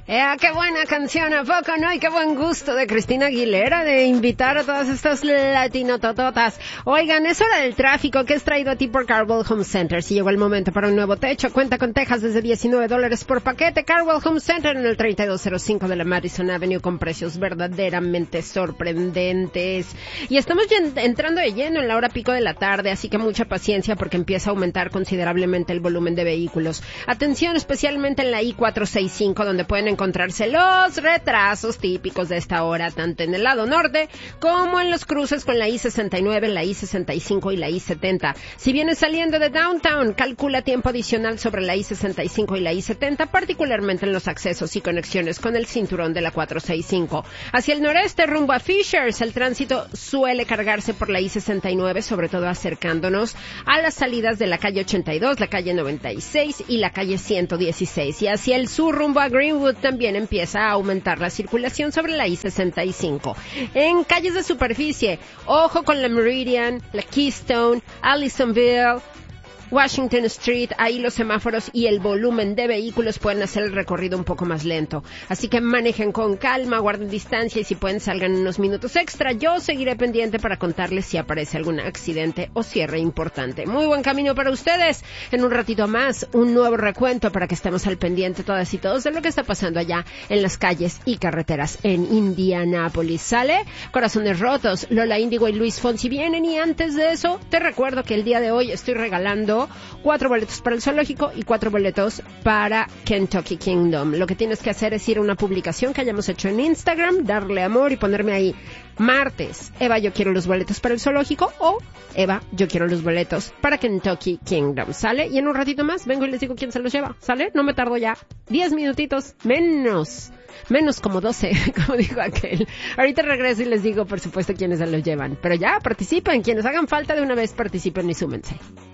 Qué buena canción, ¿a poco no? Y qué buen gusto de Cristina Aguilera de invitar a todas estas latinotototas. Oigan, es hora del tráfico que es traído a ti por Carwell Home Center. Si llegó el momento para un nuevo techo, cuenta con tejas desde $19 por paquete. Carwell Home Center en el 3205 de la Madison Avenue con precios verdaderamente sorprendentes. Y estamos ya entrando de lleno en la hora pico de la tarde, así que mucha paciencia porque empieza a aumentar considerablemente el volumen de vehículos. Atención especialmente en la I-465, donde pueden encontrarse los retrasos típicos de esta hora, tanto en el lado norte como en los cruces con la I-69, la I-65 y la I-70. Si vienes saliendo de Downtown, calcula tiempo adicional sobre la I-65 y la I-70, particularmente en los accesos y conexiones con el cinturón de la 465. Hacia el noreste, rumbo a Fishers, el tránsito suele cargarse por la I-69, sobre todo acercándonos a las salidas de la calle 82, la calle 96 y la calle 116. Y hacia el sur, rumbo a Greenwood, también empieza a aumentar la circulación sobre la I-65. En calles de superficie, ojo con la Meridian, la Keystone, Allisonville, Washington Street, ahí los semáforos y el volumen de vehículos pueden hacer el recorrido un poco más lento. Así que manejen con calma, guarden distancia y si pueden salgan unos minutos extra. Yo seguiré pendiente para contarles si aparece algún accidente o cierre importante. Muy buen camino para ustedes. En un ratito más, un nuevo recuento para que estemos al pendiente todas y todos de lo que está pasando allá en las calles y carreteras en Indianápolis. ¿Sale? Corazones rotos, Lola Índigo y Luis Fonsi vienen y antes de eso, te recuerdo que el día de hoy estoy regalando 4 boletos para el zoológico y 4 boletos para Kentucky Kingdom. Lo que tienes que hacer es ir a una publicación que hayamos hecho en Instagram, darle amor y ponerme ahí martes, Eva, yo quiero los boletos para el zoológico, o Eva, yo quiero los boletos para Kentucky Kingdom. ¿Sale? Y en un ratito más vengo y les digo quién se los lleva. ¿Sale? No me tardo ya. 10 minutitos menos como 12, como dijo aquel. Ahorita regreso y les digo, por supuesto, quiénes se los llevan. Pero ya, participen. Quienes hagan falta de una vez, participen y súmense.